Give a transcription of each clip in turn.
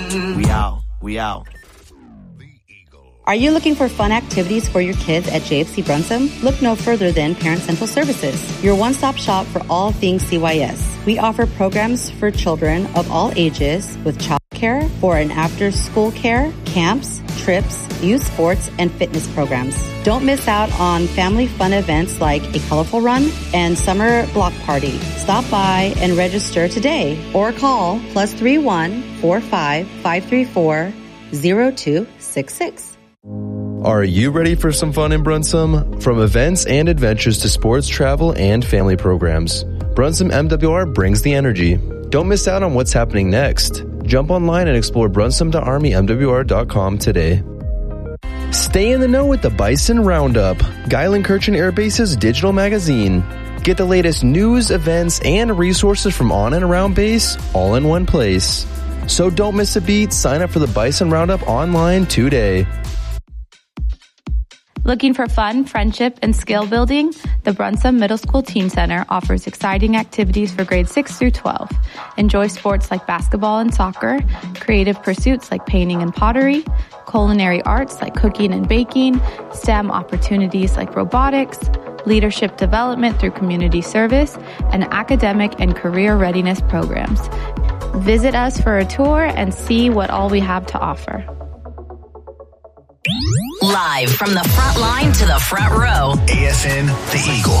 We out. Are you looking for fun activities for your kids at JFC Brunsum? Look no further than Parent Central Services, your one-stop shop for all things CYS. We offer programs for children of all ages with child care, for and after school care, camps, trips, youth sports, and fitness programs. Don't miss out on family fun events like a colorful run and summer block party. Stop by and register today or call +31 45 534 0266. Are you ready for some fun in Brunsum? From events and adventures to sports, travel, and family programs, Brunsum MWR brings the energy. Don't miss out on what's happening next. Jump online and explore brunsum.armymwr.com today. Stay in the know with the Bison Roundup, Geilenkirchen Air Base's digital magazine. Get the latest news, events, and resources from on and around base all in one place. So don't miss a beat. Sign up for the Bison Roundup online today. Looking for fun, friendship, and skill building? The Brunsum Middle School Teen Center offers exciting activities for grades 6 through 12. Enjoy sports like basketball and soccer, creative pursuits like painting and pottery, culinary arts like cooking and baking, STEM opportunities like robotics, leadership development through community service, and academic and career readiness programs. Visit us for a tour and see what all we have to offer. Live from the front line to the front row, AFN The Eagle.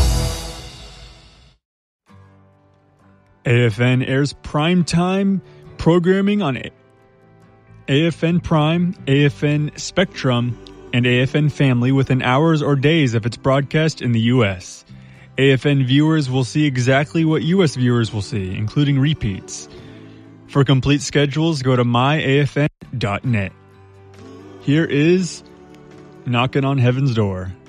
AFN airs primetime programming on AFN Prime, AFN Spectrum, and AFN Family within hours or days of its broadcast in the U.S. AFN viewers will see exactly what U.S. viewers will see, including repeats. For complete schedules, go to myafn.net. Here is Knocking on Heaven's Door.